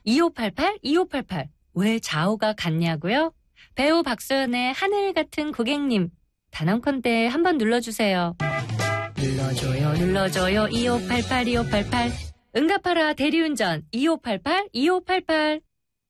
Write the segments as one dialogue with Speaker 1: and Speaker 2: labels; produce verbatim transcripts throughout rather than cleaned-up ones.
Speaker 1: 이오팔팔 이오팔팔. 왜 좌우가 같냐고요? 배우 박소연의 하늘 같은 고객님. 단언컨대 한번 눌러주세요. 눌러줘요 눌러줘요 이오팔팔 이오팔팔. 응답하라 대리운전 이오팔팔 이오팔팔.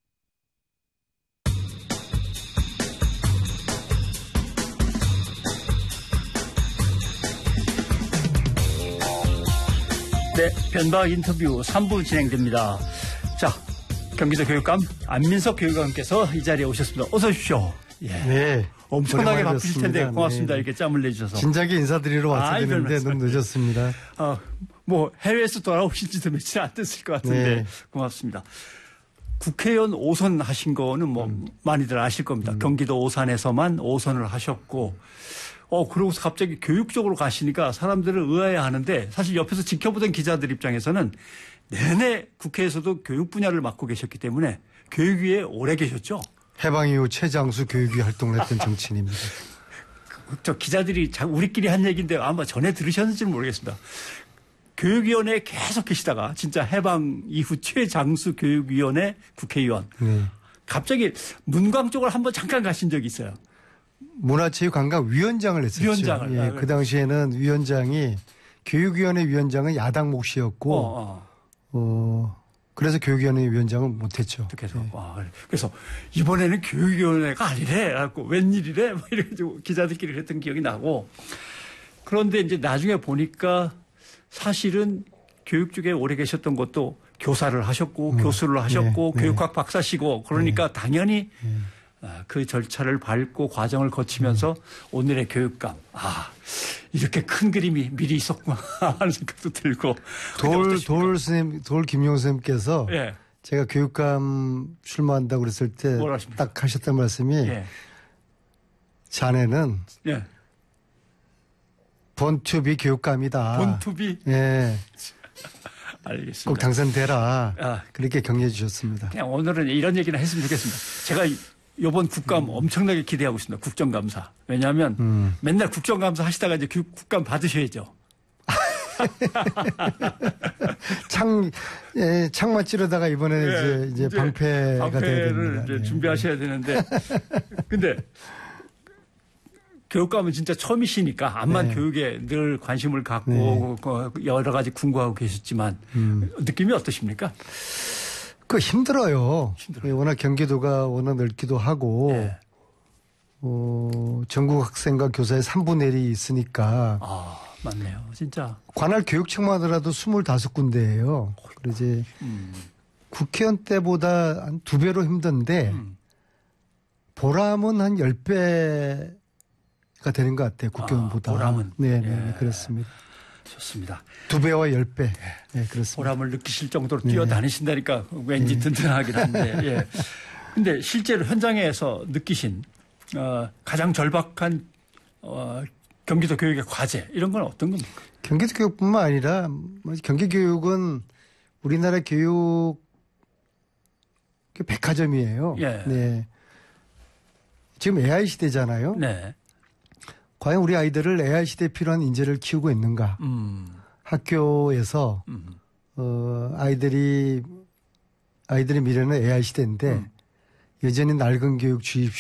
Speaker 2: 네, 변박 인터뷰 삼 부 진행됩니다. 자, 경기도 교육감 안민석 교육감께서 이 자리에 오셨습니다. 어서 오십시오. 예.
Speaker 3: 네.
Speaker 2: 엄청나게 바쁘실 텐데 고맙습니다. 네. 이렇게 짬을 내주셔서.
Speaker 3: 진작에 인사드리러 왔어야 아, 되는데 너무 늦었습니다.
Speaker 2: 어, 뭐 해외에서 돌아오신 지도 며칠 안 됐을 것 같은데 네. 고맙습니다. 국회의원 오 선 하신 거는 뭐 음. 많이들 아실 겁니다. 음. 경기도 오산에서만 오 선을 하셨고 어, 그러고서 갑자기 교육 쪽으로 가시니까 사람들을 의아해하는데 사실 옆에서 지켜보던 기자들 입장에서는 내내 국회에서도 교육 분야를 맡고 계셨기 때문에 교육위에 오래 계셨죠.
Speaker 3: 해방 이후 최장수 교육위 활동을 했던 정치인입니다.
Speaker 2: 저 기자들이 우리끼리 한 얘기인데 아마 전에 들으셨는지는 모르겠습니다. 교육위원회에 계속 계시다가 진짜 해방 이후 최장수 교육위원회 국회의원. 네. 갑자기 문광 쪽을 한번 잠깐 가신 적이 있어요.
Speaker 3: 문화체육관광위원장을 했었죠.
Speaker 2: 위원장을.
Speaker 3: 예, 그 당시에는 위원장이 교육위원회 위원장은 야당 몫이었고 어, 어. 어, 그래서 교육위원회 위원장은 못했죠.
Speaker 2: 계속. 네. 와, 그래서 이번에는 교육위원회가 아니래. 갖고 웬일이래. 뭐 이렇게 기자들끼리 그랬던 기억이 나고. 그런데 이제 나중에 보니까 사실은 교육 쪽에 오래 계셨던 것도 교사를 하셨고 음, 교수를 하셨고 네, 교육학 네. 박사시고 그러니까 네. 당연히 네. 그 절차를 밟고 과정을 거치면서 음. 오늘의 교육감. 아, 이렇게 큰 그림이 미리 있었구나 하는 생각도 들고.
Speaker 3: 돌, 돌 선생님, 돌 김용 선생님께서 예. 제가 교육감 출마한다고 그랬을 때 딱 하셨던 말씀이 예. 자네는 예. 본투비 교육감이다.
Speaker 2: 본투비?
Speaker 3: 예.
Speaker 2: 알겠습니다.
Speaker 3: 꼭 당선되라. 아. 그렇게 격려해 주셨습니다.
Speaker 2: 그냥 오늘은 이런 얘기나 했으면 좋겠습니다. 제가 이번 국감 음. 엄청나게 기대하고 있습니다. 국정감사. 왜냐하면 음. 맨날 국정감사 하시다가 이제 국감 받으셔야죠.
Speaker 3: 창, 예, 창만 찌르다가 이번에 예, 이제, 이제, 이제 방패가
Speaker 2: 방패를
Speaker 3: 돼야 됩니다.
Speaker 2: 이제
Speaker 3: 네.
Speaker 2: 준비하셔야 되는데. 근데 교육감은 진짜 처음이시니까 암만 네. 교육에 늘 관심을 갖고 네. 여러 가지 궁구하고 계셨지만 음. 느낌이 어떠십니까?
Speaker 3: 그 힘들어요. 힘들어요. 워낙 경기도가 워낙 넓기도 하고 네. 어, 전국 학생과 교사의 삼분의 일이 있으니까.
Speaker 2: 아, 맞네요. 진짜.
Speaker 3: 관할 교육청만 하더라도 스물다섯 군데예요. 그래서 이제 음. 국회의원 때보다 한 두 배로 힘든데 음. 보람은 한 열 배가 되는 것 같아요. 국회의원보다.
Speaker 2: 아, 보람은.
Speaker 3: 네, 네, 예. 그렇습니다.
Speaker 2: 좋습니다.
Speaker 3: 두 배와 열 배. 네, 그렇습니다.
Speaker 2: 보람을 느끼실 정도로 뛰어다니신다니까 왠지 네. 든든하긴 한데. 예. 근데 실제로 현장에서 느끼신 어, 가장 절박한 어, 경기도 교육의 과제 이런 건 어떤 겁니까?
Speaker 3: 경기도 교육뿐만 아니라 경기 교육은 우리나라 교육 백화점이에요. 예. 네. 지금 에이아이 시대잖아요. 네. 과연 우리 아이들을 에이아이 시대에 필요한 인재를 키우고 있는가? 음. 학교에서 음. 어, 아이들이 아이들의 미래는 에이아이 시대인데 음. 여전히 낡은 교육 주입